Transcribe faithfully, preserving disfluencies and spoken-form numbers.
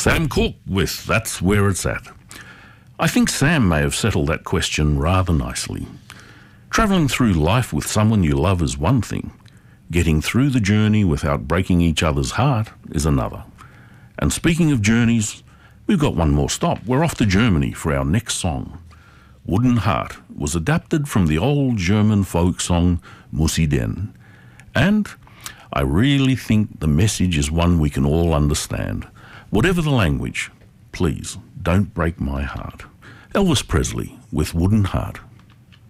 Sam Cooke with That's Where It's At. I think Sam may have settled that question rather nicely. Travelling through life with someone you love is one thing. Getting through the journey without breaking each other's heart is another. And speaking of journeys, we've got one more stop. We're off to Germany for our next song. Wooden Heart was adapted from the old German folk song Mussi denn. And I really think the message is one we can all understand. Whatever the language, please don't break my heart. Elvis Presley with Wooden Heart.